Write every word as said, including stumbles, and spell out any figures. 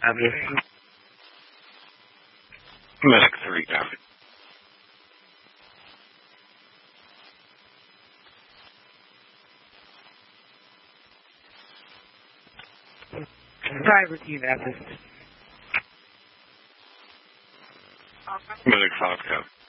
Um, Medic three, copy. driver team assist. Medic five, copy.